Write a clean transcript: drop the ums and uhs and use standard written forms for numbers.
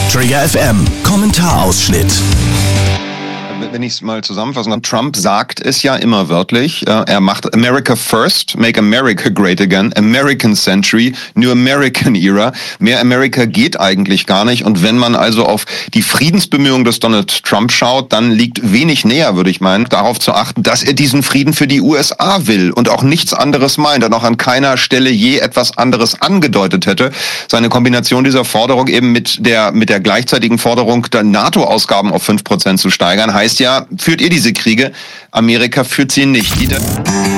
Trigger FM Kommentarausschnitt. Wenn ich es mal zusammenfassen kann, Trump sagt es ja immer wörtlich, er macht America First, Make America Great Again, American Century, New American Era. Mehr America geht eigentlich gar nicht. Und wenn man also auf die Friedensbemühungen des Donald Trump schaut, dann liegt wenig näher, würde ich meinen, darauf zu achten, dass er diesen Frieden für die USA will und auch nichts anderes meint, und auch an keiner Stelle je etwas anderes angedeutet hätte. Seine Kombination dieser Forderung eben mit der gleichzeitigen Forderung, der NATO-Ausgaben auf 5% zu steigern, heißt ja, führt ihr diese Kriege? Amerika führt sie nicht.